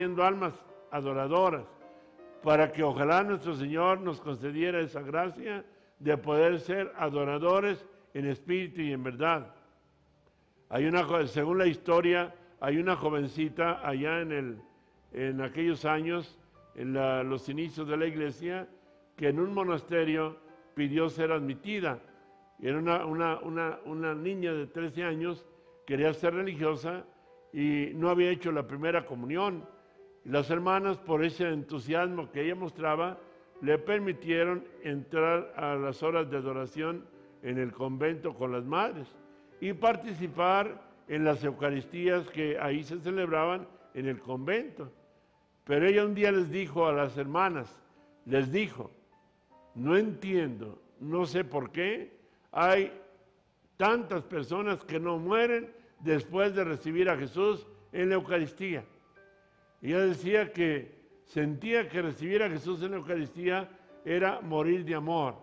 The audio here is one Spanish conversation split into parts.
siendo almas adoradoras, para que ojalá nuestro Señor nos concediera esa gracia de poder ser adoradores en espíritu y en verdad. Según la historia, hay una jovencita allá en aquellos años, los inicios de la iglesia, que en un monasterio pidió ser admitida. Era una niña de 13 años, quería ser religiosa y no había hecho la primera comunión. Las hermanas, por ese entusiasmo que ella mostraba, le permitieron entrar a las horas de adoración en el convento con las madres y participar en las Eucaristías que ahí se celebraban en el convento. Pero ella un día les dijo a las hermanas, les dijo: no entiendo, no sé por qué hay tantas personas que no mueren después de recibir a Jesús en la Eucaristía. Ella decía que sentía que recibir a Jesús en la Eucaristía era morir de amor.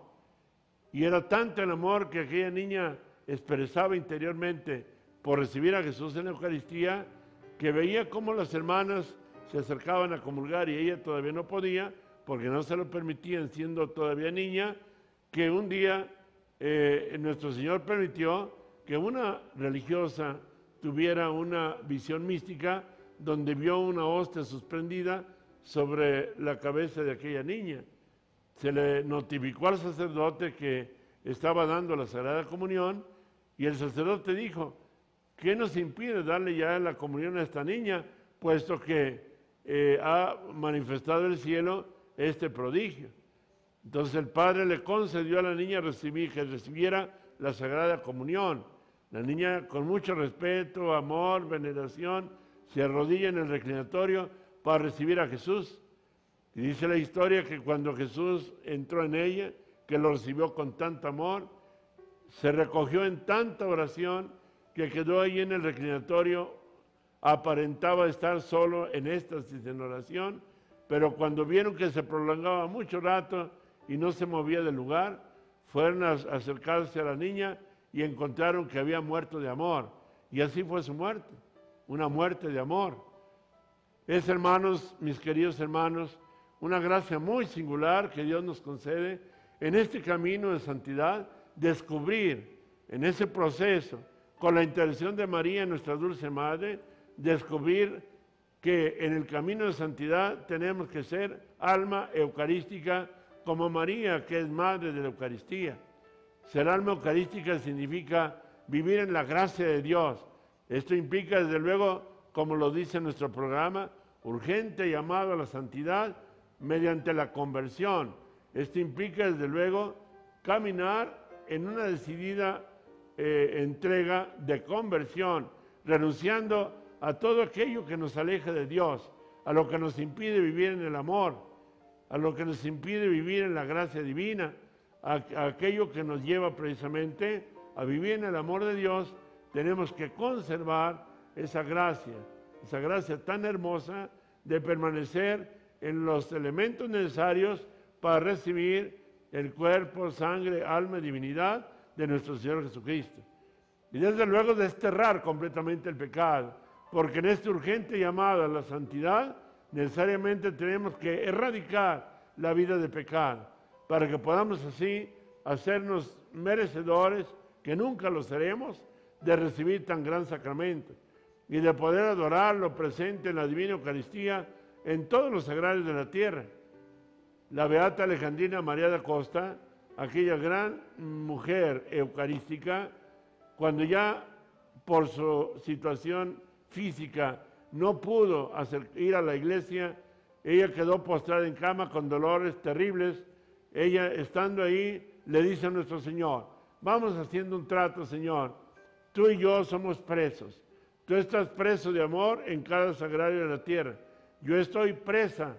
Y era tanto el amor que aquella niña expresaba interiormente por recibir a Jesús en la Eucaristía, que veía cómo las hermanas se acercaban a comulgar y ella todavía no podía, porque no se lo permitían siendo todavía niña, que un día nuestro Señor permitió que una religiosa tuviera una visión mística donde vio una hostia suspendida sobre la cabeza de aquella niña. Se le notificó al sacerdote que estaba dando la Sagrada Comunión y el sacerdote dijo: ¿qué nos impide darle ya la comunión a esta niña, puesto que ha manifestado el cielo este prodigio? Entonces el padre le concedió a la niña que recibiera la Sagrada Comunión. La niña, con mucho respeto, amor, veneración, se arrodilla en el reclinatorio para recibir a Jesús. Y dice la historia que cuando Jesús entró en ella, que lo recibió con tanto amor, se recogió en tanta oración que quedó ahí en el reclinatorio, aparentaba estar solo en éxtasis en oración, pero cuando vieron que se prolongaba mucho rato y no se movía del lugar, fueron a acercarse a la niña y encontraron que había muerto de amor. Y así fue su muerte, una muerte de amor. Es, hermanos, mis queridos hermanos, una gracia muy singular que Dios nos concede en este camino de santidad, descubrir en ese proceso, con la intercesión de María, nuestra dulce Madre, descubrir que en el camino de santidad tenemos que ser alma eucarística como María, que es Madre de la Eucaristía. Ser alma eucarística significa vivir en la gracia de Dios. Esto implica, desde luego, como lo dice nuestro programa, urgente llamado a la santidad mediante la conversión. Esto implica, desde luego, caminar en una decidida entrega de conversión, renunciando a todo aquello que nos aleja de Dios, a lo que nos impide vivir en el amor, a lo que nos impide vivir en la gracia divina, a aquello que nos lleva precisamente a vivir en el amor de Dios. Tenemos que conservar esa gracia tan hermosa de permanecer en los elementos necesarios para recibir el cuerpo, sangre, alma y divinidad de nuestro Señor Jesucristo. Y desde luego desterrar completamente el pecado, porque en este urgente llamado a la santidad necesariamente tenemos que erradicar la vida de pecado, para que podamos así hacernos merecedores, que nunca lo seremos, de recibir tan gran sacramento y de poder adorarlo presente en la Divina Eucaristía en todos los sagrarios de la tierra. La beata Alejandrina María da Costa, aquella gran mujer eucarística, cuando ya por su situación física no pudo ir a la iglesia, ella quedó postrada en cama con dolores terribles. Ella, estando ahí, le dice a nuestro Señor: vamos haciendo un trato, Señor, tú y yo somos presos. Tú estás preso de amor en cada sagrario de la tierra. Yo estoy presa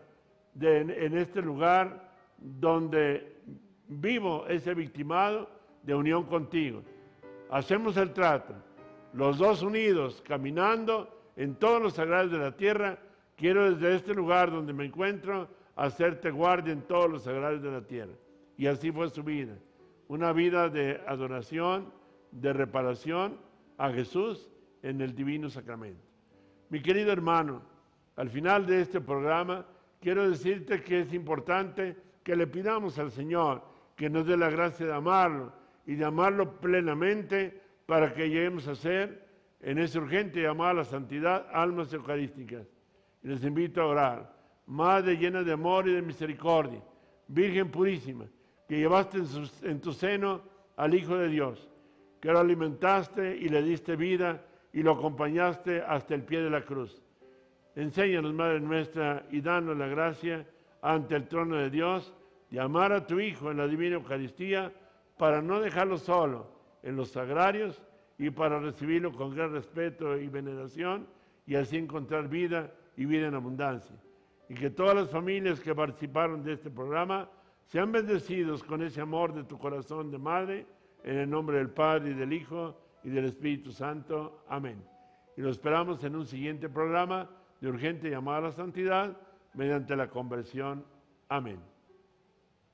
en este lugar donde vivo ese victimado de unión contigo. Hacemos el trato, los dos unidos, caminando en todos los sagrarios de la tierra. Quiero desde este lugar donde me encuentro hacerte guardia en todos los sagrarios de la tierra. Y así fue su vida, una vida de adoración, de reparación a Jesús en el divino sacramento. Mi querido hermano, Al final de este programa, quiero decirte que es importante que le pidamos al Señor que nos dé la gracia de amarlo y de amarlo plenamente para que lleguemos a ser en ese urgente llamado a la santidad, almas eucarísticas. Y les invito a orar. Madre llena de amor y de misericordia, Virgen purísima, que llevaste en tu seno al Hijo de Dios, que lo alimentaste y le diste vida y lo acompañaste hasta el pie de la cruz. Enséñanos, Madre nuestra, y danos la gracia ante el trono de Dios de amar a tu Hijo en la Divina Eucaristía para no dejarlo solo en los sagrarios y para recibirlo con gran respeto y veneración y así encontrar vida y vida en abundancia. Y que todas las familias que participaron de este programa sean bendecidos con ese amor de tu corazón de madre, en el nombre del Padre y del Hijo y del Espíritu Santo. Amén. Y lo esperamos en un siguiente programa de urgente llamada a la santidad mediante la conversión. Amén.